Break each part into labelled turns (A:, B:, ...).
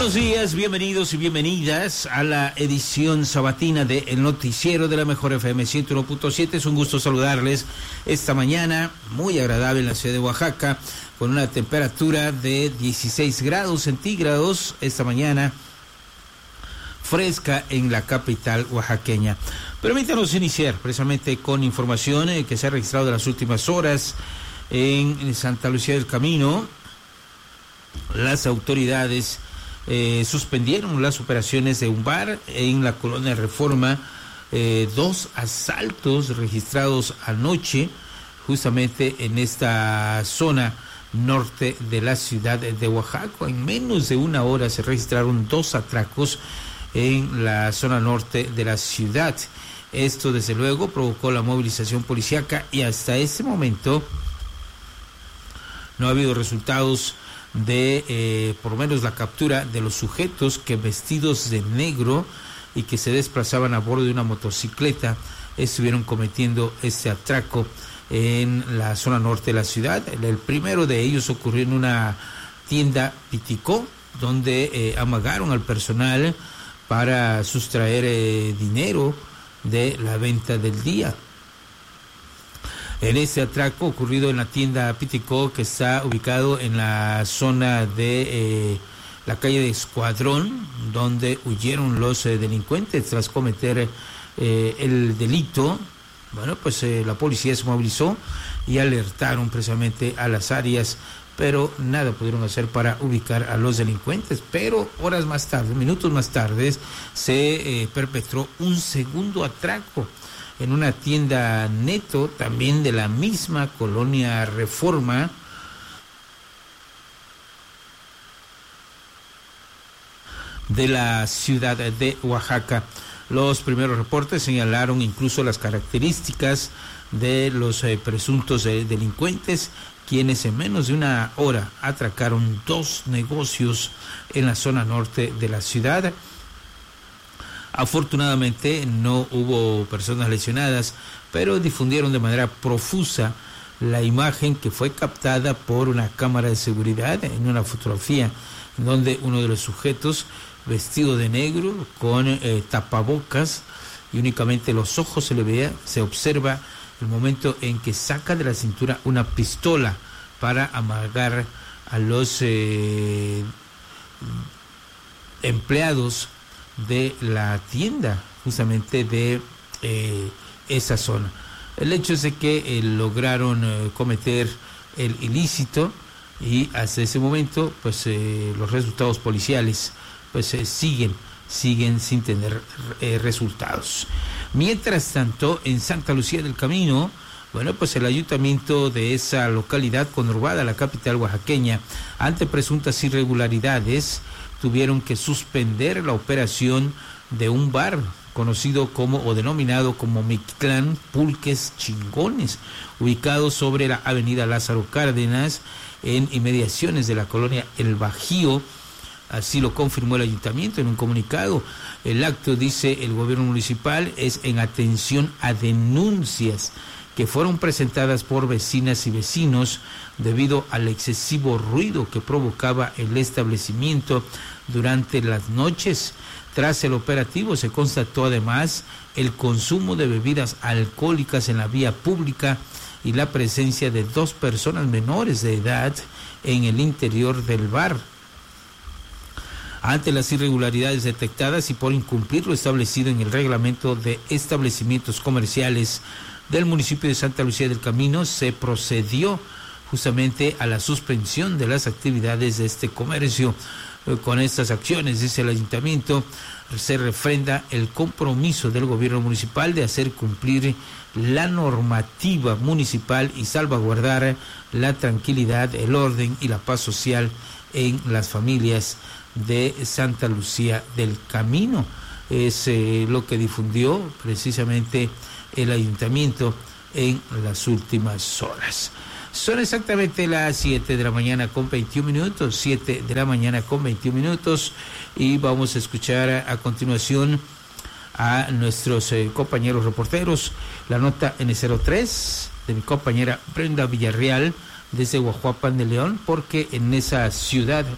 A: Buenos días, bienvenidos y bienvenidas a la edición sabatina de El Noticiero de la Mejor FM 101.7. Es un gusto saludarles esta mañana, muy agradable en la ciudad de Oaxaca, con una temperatura de 16 grados centígrados esta mañana, fresca en la capital oaxaqueña. Permítanos iniciar precisamente con información que se ha registrado en las últimas horas en Santa Lucía del Camino. Las autoridades suspendieron las operaciones de un bar en la colonia Reforma. 2 asaltos registrados anoche justamente en esta zona norte de la ciudad de Oaxaca. En menos de una hora se registraron 2 atracos en la zona norte de la ciudad. Esto desde luego provocó la movilización policíaca y hasta este momento no ha habido resultados de por lo menos la captura de los sujetos que, vestidos de negro y que se desplazaban a bordo de una motocicleta, estuvieron cometiendo este atraco en la zona norte de la ciudad. El primero de ellos ocurrió en una tienda Piticó, donde amagaron al personal para sustraer dinero de la venta del día. En este atraco ocurrido en la tienda Piticó, que está ubicado en la zona de la calle de Escuadrón, donde huyeron los delincuentes tras cometer el delito. Bueno, pues la policía se movilizó y alertaron precisamente a las áreas, pero nada pudieron hacer para ubicar a los delincuentes. Pero horas más tarde, minutos más tarde, se perpetró un segundo atraco en una tienda Neto, también de la misma colonia Reforma, de la ciudad de Oaxaca. Los primeros reportes señalaron incluso las características de los presuntos delincuentes, quienes en menos de una hora atracaron 2 negocios en la zona norte de la ciudad. Afortunadamente no hubo personas lesionadas, pero difundieron de manera profusa la imagen que fue captada por una cámara de seguridad en una fotografía, donde uno de los sujetos, vestido de negro, con tapabocas y únicamente los ojos se le veía, se observa el momento en que saca de la cintura una pistola para amagar a los empleados de la tienda justamente de esa zona. El hecho es de que lograron cometer el ilícito y hasta ese momento pues los resultados policiales pues siguen sin tener resultados. Mientras tanto, en Santa Lucía del Camino, bueno, pues el ayuntamiento de esa localidad conurbada, la capital oaxaqueña, ante presuntas irregularidades, tuvieron que suspender la operación de un bar conocido como o denominado como Mictlán Pulques Chingones, ubicado sobre la avenida Lázaro Cárdenas, en inmediaciones de la colonia El Bajío. Así lo confirmó el ayuntamiento en un comunicado. El acto, dice el gobierno municipal, es en atención a denuncias que fueron presentadas por vecinas y vecinos debido al excesivo ruido que provocaba el establecimiento durante las noches. Tras el operativo se constató además el consumo de bebidas alcohólicas en la vía pública y la presencia de 2 personas menores de edad en el interior del bar. Ante las irregularidades detectadas y por incumplir lo establecido en el reglamento de establecimientos comerciales del municipio de Santa Lucía del Camino, se procedió justamente a la suspensión de las actividades de este comercio. Con estas acciones, dice el ayuntamiento, se refrenda el compromiso del gobierno municipal de hacer cumplir la normativa municipal y salvaguardar la tranquilidad, el orden y la paz social en las familias de Santa Lucía del Camino. Es lo que difundió precisamente el ayuntamiento en las últimas horas. Son exactamente las 7 de la mañana con 21 minutos, 7 de la mañana con 21 minutos, y vamos a escuchar a continuación a nuestros compañeros reporteros, la nota N03 de mi compañera Brenda Villarreal desde Guajuapan de León, porque en esa ciudad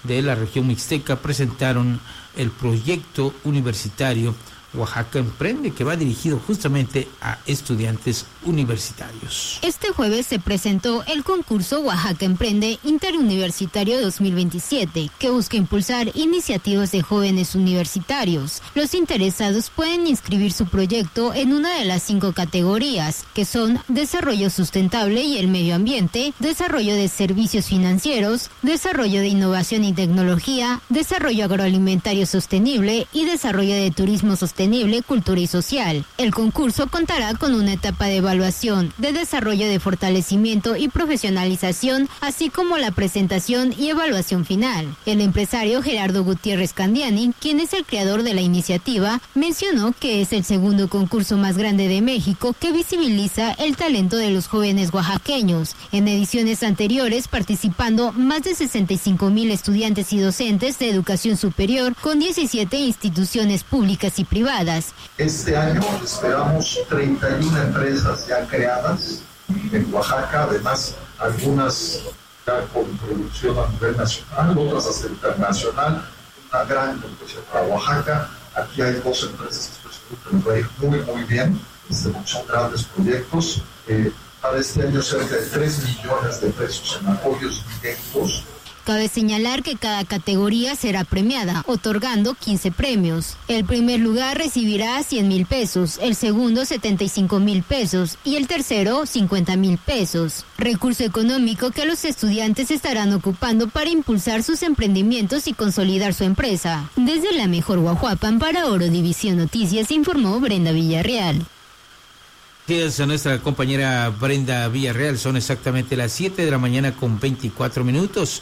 A: de la región mixteca presentaron el proyecto universitario Oaxaca Emprende, que va dirigido justamente a estudiantes universitarios.
B: Este jueves se presentó el concurso Oaxaca Emprende Interuniversitario 2027, que busca impulsar iniciativas de jóvenes universitarios. Los interesados pueden inscribir su proyecto en una de las 5 categorías, que son desarrollo sustentable y el medio ambiente, desarrollo de servicios financieros, desarrollo de innovación y tecnología, desarrollo agroalimentario sostenible y desarrollo de turismo sostenible, cultura y social. El concurso contará con una etapa de evaluación, de desarrollo de fortalecimiento y profesionalización, así como la presentación y evaluación final. El empresario Gerardo Gutiérrez Candiani, quien es el creador de la iniciativa, mencionó que es el segundo concurso más grande de México que visibiliza el talento de los jóvenes oaxaqueños. En ediciones anteriores participando más de 65,000 estudiantes y docentes de educación superior con 17 instituciones públicas y privadas.
C: Este año esperamos 31 empresas ya creadas en Oaxaca, además algunas ya con producción a nivel nacional, otras hasta internacional, una gran competición para Oaxaca. Aquí hay 2 empresas que nos va a ir muy bien, son grandes proyectos. Para este año cerca de 3 millones de pesos en apoyos directos.
B: Cabe señalar que cada categoría será premiada, otorgando 15 premios. El primer lugar recibirá 100,000 pesos, el segundo 75,000 pesos y el tercero 50,000 pesos. Recurso económico que los estudiantes estarán ocupando para impulsar sus emprendimientos y consolidar su empresa. Desde la mejor Guajuapan para Oro División Noticias informó Brenda Villarreal.
A: Gracias a nuestra compañera Brenda Villarreal. Son exactamente las 7 de la mañana con 24 minutos.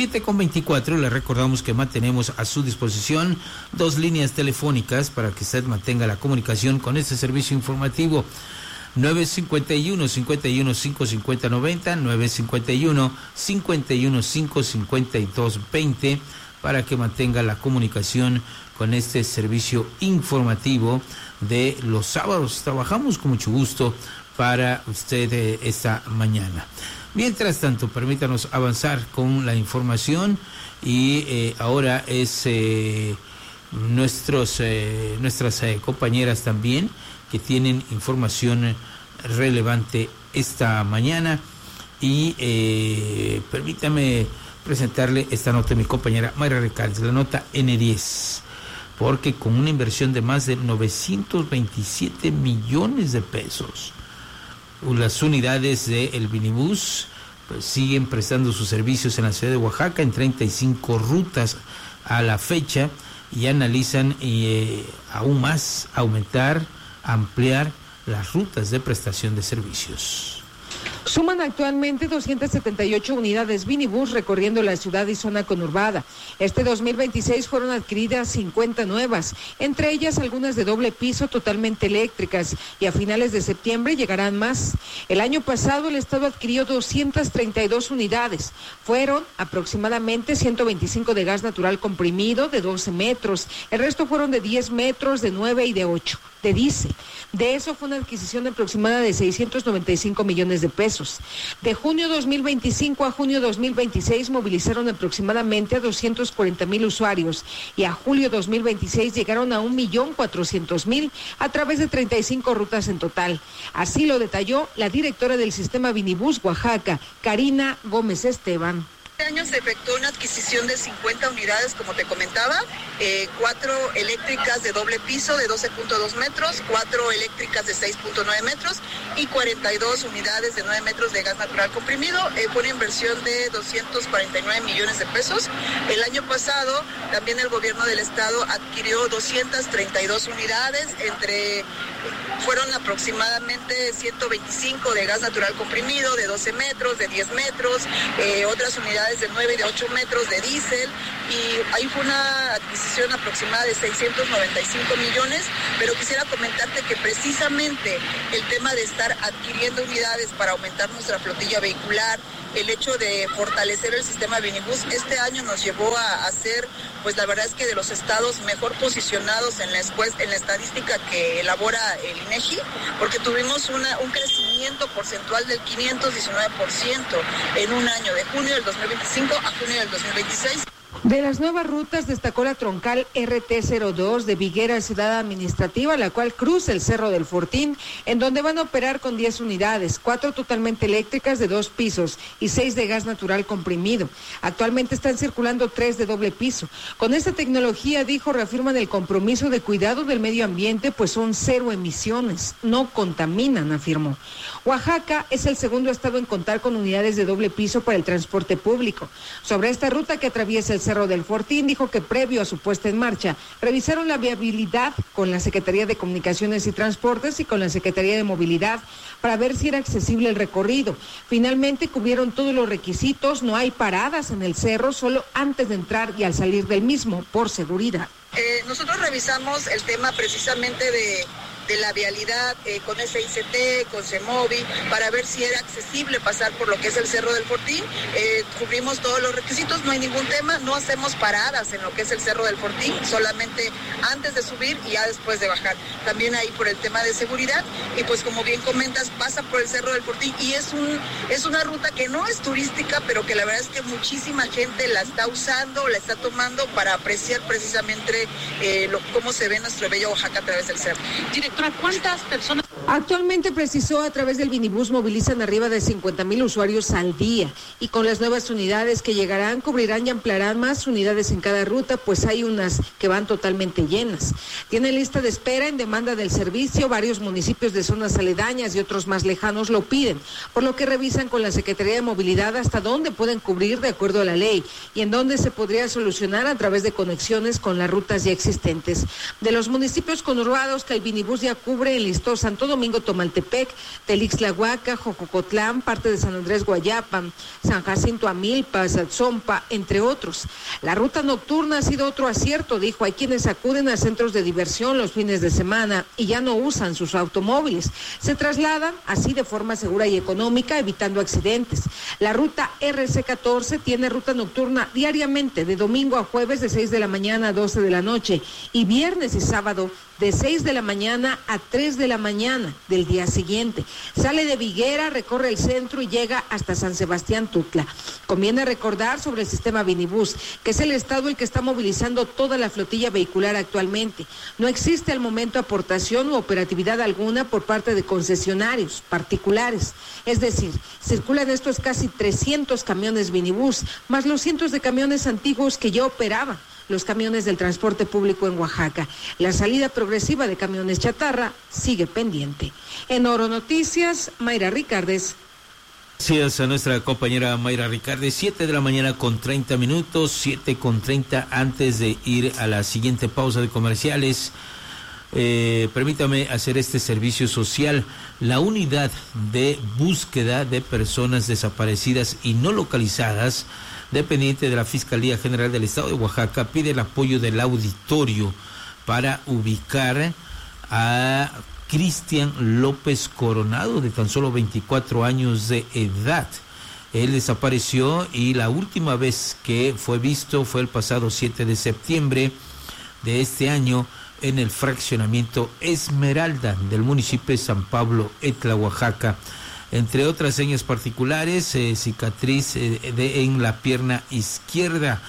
A: 7:24. Les recordamos que mantenemos a su disposición 2 líneas telefónicas para que usted mantenga la comunicación con este servicio informativo. 951-51-550-90, 951-51-552-20, para que mantenga la comunicación con este servicio informativo de los sábados. Trabajamos con mucho gusto para usted esta mañana. Mientras tanto, permítanos avanzar con la información y ahora es nuestras compañeras también que tienen información relevante esta mañana y permítame presentarle esta nota de mi compañera Mayra Recaldes, la nota N10, porque con una inversión de más de 927 millones de pesos, las unidades del Vinibus pues siguen prestando sus servicios en la ciudad de Oaxaca en 35 rutas a la fecha y analizan aún más ampliar las rutas de prestación de servicios.
D: Suman actualmente 278 unidades Vinibus recorriendo la ciudad y zona conurbada. Este 2026 fueron adquiridas 50 nuevas, entre ellas algunas de doble piso totalmente eléctricas, y a finales de septiembre llegarán más. El año pasado el Estado adquirió 232 unidades. Fueron aproximadamente 125 de gas natural comprimido de 12 metros. El resto fueron de 10 metros, de 9 y de 8. De diésel. De eso fue una adquisición aproximada de 695 millones de pesos. De junio 2025 a junio 2026 movilizaron aproximadamente a 240,000 usuarios y a julio 2026 llegaron a 1,400,000 a través de 35 rutas en total. Así lo detalló la directora del sistema Vinibus Oaxaca, Karina Gómez Esteban.
E: Este año se efectuó una adquisición de 50 unidades, como te comentaba, 4 eléctricas de doble piso de 12.2 metros, 4 eléctricas de 6.9 metros y 42 unidades de 9 metros de gas natural comprimido. Fue una inversión de 249 millones de pesos. El año pasado también el gobierno del estado adquirió 232 unidades, fueron aproximadamente 125 de gas natural comprimido de 12 metros, de 10 metros, otras unidades de 9 y de 8 metros de diésel, y ahí fue una adquisición aproximada de 695 millones, pero quisiera comentarte que precisamente el tema de estar adquiriendo unidades para aumentar nuestra flotilla vehicular, el hecho de fortalecer el sistema Vinibus, este año nos llevó a ser, pues la verdad es que de los estados mejor posicionados en la estadística que elabora el INEGI, porque tuvimos un crecimiento porcentual del 519% en un año, de junio del 2025 a junio del 2026.
D: De las nuevas rutas destacó la troncal RT02 de Viguera a Ciudad Administrativa, la cual cruza el Cerro del Fortín, en donde van a operar con 10 unidades, 4 totalmente eléctricas de 2 pisos y 6 de gas natural comprimido. Actualmente están circulando 3 de doble piso. Con esta tecnología, dijo, reafirman el compromiso de cuidado del medio ambiente, pues son 0 emisiones, no contaminan, afirmó. Oaxaca es el segundo estado en contar con unidades de doble piso para el transporte público. Sobre esta ruta que atraviesa el Cerro del Fortín, dijo que previo a su puesta en marcha, revisaron la viabilidad con la Secretaría de Comunicaciones y Transportes y con la Secretaría de Movilidad para ver si era accesible el recorrido. Finalmente cubrieron todos los requisitos, no hay paradas en el cerro, solo antes de entrar y al salir del mismo, por seguridad.
E: Nosotros revisamos el tema precisamente de la vialidad con SICT, con CEMOVI, para ver si era accesible pasar por lo que es el Cerro del Fortín. Cubrimos todos los requisitos, no hay ningún tema, no hacemos paradas en lo que es el Cerro del Fortín, solamente antes de subir y ya después de bajar. También ahí por el tema de seguridad, y pues como bien comentas, pasa por el Cerro del Fortín y es una ruta que no es turística, pero que la verdad es que muchísima gente la está usando, la está tomando para apreciar precisamente cómo se ve nuestro bello Oaxaca a través del cerro.
D: Directora, ¿cuántas personas? Actualmente, precisó, a través del Vinibús movilizan arriba de 50,000 usuarios al día, y con las nuevas unidades que llegarán, cubrirán y ampliarán más unidades en cada ruta, pues hay unas que van totalmente llenas. Tiene lista de espera en demanda del servicio, varios municipios de zonas aledañas y otros más lejanos lo piden, por lo que revisan con la Secretaría de Movilidad hasta dónde pueden cubrir de acuerdo a la ley y en dónde se podría solucionar a través de conexiones con las rutas ya existentes. De los municipios conurbados que el Vinibús ya cubre, enlistó Santo Domingo, Tomaltepec, Telixtlahuaca, Jococotlán, parte de San Andrés Guayapan, San Jacinto Amilpa, Zatzompa, entre otros. La ruta nocturna ha sido otro acierto, dijo. Hay quienes acuden a centros de diversión los fines de semana y ya no usan sus automóviles. Se trasladan así de forma segura y económica, evitando accidentes. La ruta RC14 tiene ruta nocturna diariamente, de domingo a jueves de 6 de la mañana a 12 de la noche y viernes y sábado de 6 de la mañana a 3 de la mañana del día siguiente. Sale de Viguera, recorre el centro y llega hasta San Sebastián Tutla. Conviene recordar sobre el sistema Vinibús, que es el Estado el que está movilizando toda la flotilla vehicular actualmente. No existe al momento aportación u operatividad alguna por parte de concesionarios particulares. Es decir, circulan estos casi 300 camiones Vinibús, más los cientos de camiones antiguos que ya operaban los camiones del transporte público en Oaxaca. La salida progresiva de camiones chatarra sigue pendiente. En Oro Noticias, Mayra Ricardes.
A: Gracias a nuestra compañera Mayra Ricardes. 7 de la mañana con 30 minutos, 7:30. Antes de ir a la siguiente pausa de comerciales, permítame hacer este servicio social. La unidad de búsqueda de personas desaparecidas y no localizadas, dependiente de la Fiscalía General del Estado de Oaxaca, pide el apoyo del auditorio para ubicar a Cristian López Coronado, de tan solo 24 años de edad. Él desapareció y la última vez que fue visto fue el pasado 7 de septiembre de este año en el fraccionamiento Esmeralda del municipio de San Pablo, Etla, Oaxaca. Entre otras señas particulares, cicatriz en la pierna izquierda,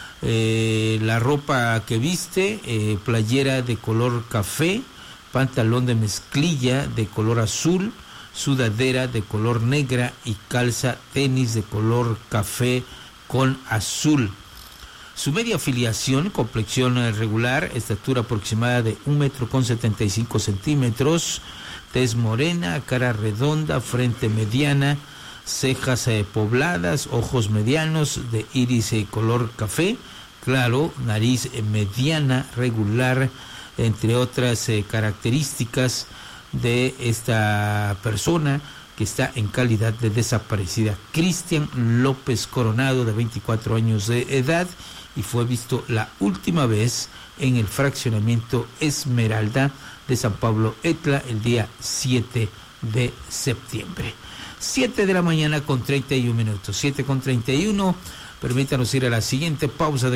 A: la ropa que viste, playera de color café, pantalón de mezclilla de color azul, sudadera de color negra y calza tenis de color café con azul. Su media afiliación, complexión regular, estatura aproximada de 1,75 m, tez morena, cara redonda, frente mediana, cejas pobladas, ojos medianos de iris color café claro, nariz mediana, regular, entre otras características de esta persona que está en calidad de desaparecida. Cristian López Coronado, de 24 años de edad, y fue visto la última vez en el fraccionamiento Esmeralda de San Pablo Etla el día 7 de septiembre. 7 de la mañana con 31 minutos, 7:31. Permítanos ir a la siguiente pausa de